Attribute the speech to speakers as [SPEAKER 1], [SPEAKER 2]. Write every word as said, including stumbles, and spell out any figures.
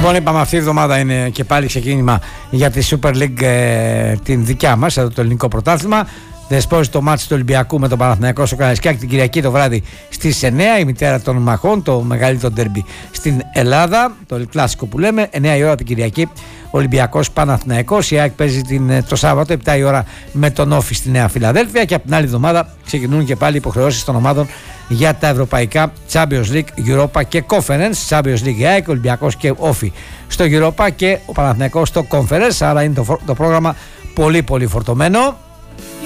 [SPEAKER 1] Λοιπόν, είπαμε αυτή η εβδομάδα είναι και πάλι ξεκίνημα για τη Super League, ε, την δικιά μας, εδώ το ελληνικό πρωτάθλημα. Δεσπόζει το μάτι του Ολυμπιακού με τον Παναθηναϊκό στο Καραϊσκάκι την Κυριακή το βράδυ στις εννιά, η μητέρα των μαχών, το μεγαλύτερο ντέρμπι στην Ελλάδα, το κλασικό που λέμε. εννιά η ώρα την Κυριακή Ολυμπιακός Παναθηναϊκός. Η ΑΕΚ παίζει την, το Σάββατο επτά η ώρα με τον Όφη στη Νέα Φιλαδέλφια, και από την άλλη εβδομάδα ξεκινούν και πάλι οι υποχρεώσεις των ομάδων για τα ευρωπαϊκά Champions League, Europa και Conference. Champions League η ΑΕΚ, Ολυμπιακός και Όφη στο Europa και ο Παναθηναϊκός στο Conference. Άρα είναι το, το πρόγραμμα πολύ πολύ φορτωμένο.